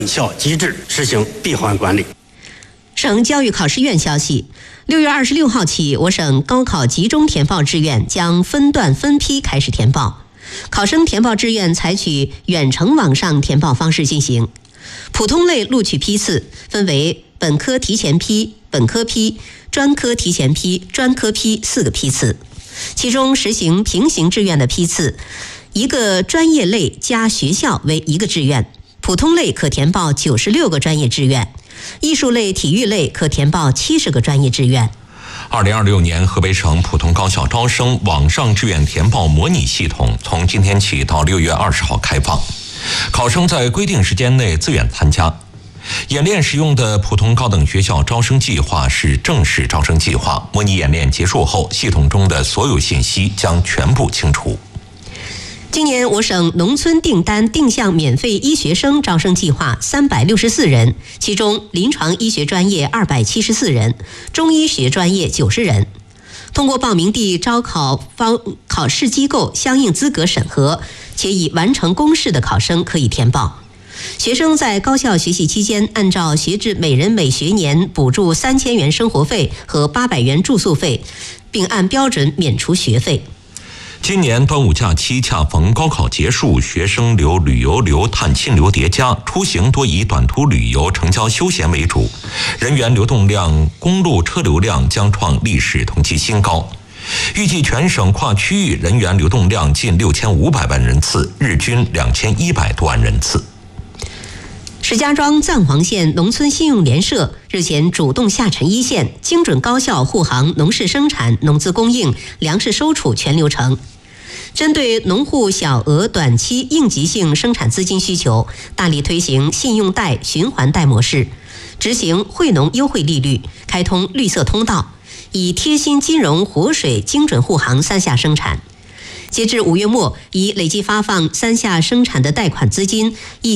有效机制实行闭环管理。 省教育考试院消息，6月26号起，我省高考集中填报志愿将分段分批开始填报。考生填报志愿采取远程网上填报方式进行。普通类录取批次分为本科提前批、本科批、专科提前批、专科批4个批次，其中实行平行志愿的批次，一个专业类加学校为1个志愿。普通类可填报96个专业志愿，艺术类、体育类可填报70个专业志愿。 2026年河北省普通高校招生网上志愿填报模拟系统从今天起到6月20号开放，考生在规定时间内自愿参加。演练使用的普通高等学校招生计划是正式招生计划，模拟演练结束后，系统中的所有信息将全部清除。 今年我省农村订单定向免费医学生招生计划364人，其中临床医学专业274人，中医学专业90人。通过报名地招考考试机构相应资格审核且已完成公示的考生可以填报。学生在高校学习期间，按照学制每人每学年补助3000元生活费和800元住宿费，并按标准免除学费。 今年端午假期恰逢高考结束，学生流、旅游流、探亲流叠加，出行多以短途旅游、城郊休闲为主，人员流动量、公路车流量将创历史同期新高。预计全省跨区域人员流动量近6500万人次，日均2100多万人次。 石家庄赞皇县农村信用联社日前主动下沉一线，精准高效护航农事生产、农资供应、粮食收储全流程。针对农户小额短期应急性生产资金需求，大力推行信用贷、循环贷模式，执行惠农优惠利率，开通绿色通道，以贴心金融、活水精准护航3下生产。截至5月末，已累计发放3下生产的贷款资金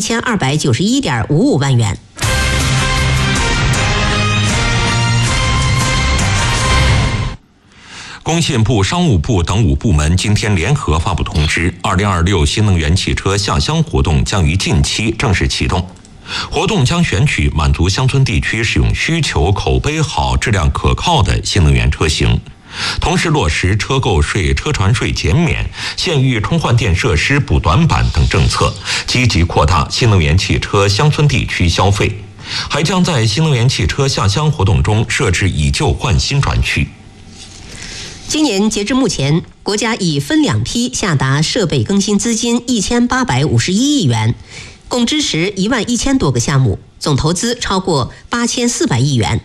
1291.55万元。 工信部、商务部等5部门今天联合发布通知，2026新能源汽车下乡活动将于近期正式启动。活动将选取满足乡村地区使用需求、口碑好、质量可靠的新能源车型。同时落实车购税、车船税减免、县域充换电设施补短板等政策，积极扩大新能源汽车乡村地区消费，还将在新能源汽车下乡活动中设置以旧换新专区。 今年截至目前，国家已分2批下达设备更新资金1851亿元，共支持11000多个项目，总投资超过8400亿元。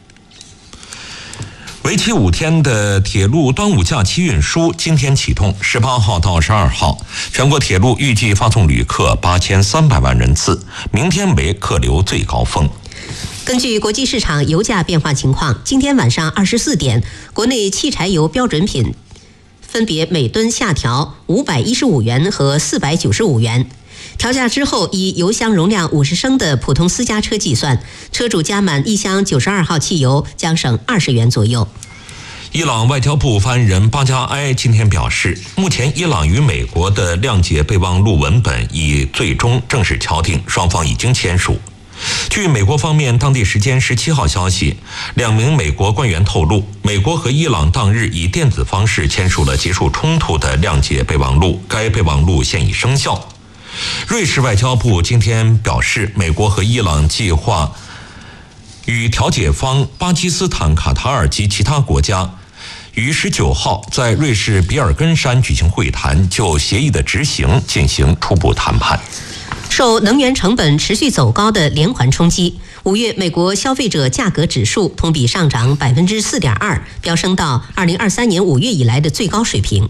为期5天的铁路端午假期运输今天启动，18号到12号，全国铁路预计发送旅客8300万人次，明天为客流最高峰。 根据国际市场油价变化情况，今天晚上24点，国内汽柴油标准品分别每吨下调515元和495元。调价之后，以油箱容量50升的普通私家车计算，车主加满1箱92号汽油将省20元左右。 伊朗外交部发言人巴加埃今天表示，目前伊朗与美国的谅解备忘录文本已最终正式敲定，双方已经签署。据美国方面当地时间17号消息，2名美国官员透露，美国和伊朗当日以电子方式签署了结束冲突的谅解备忘录，该备忘录现已生效。瑞士外交部今天表示，美国和伊朗计划与调解方巴基斯坦、卡塔尔及其他国家于19号在瑞士比尔根山举行会谈，就协议的执行进行初步谈判。 受能源成本持续走高的连环冲击，5月美国消费者价格指数同比上涨4.2%，飙升到2023年5月以来的最高水平。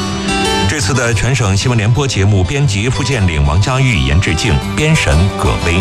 这次的全省新闻联播节目，编辑付建岭、王佳玉、严志静，编审葛威。